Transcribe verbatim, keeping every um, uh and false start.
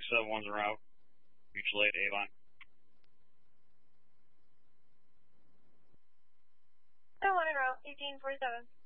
seven one's en route. Mutual aid, Avon. seven one en route, eighteen forty-seven.